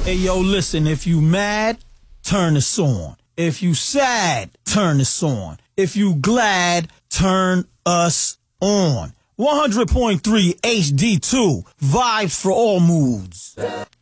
Hey, yo, listen, if you mad, turn this on. If you sad, turn this on. If you glad, turn us on. 100.3 HD2, vibes for all moods.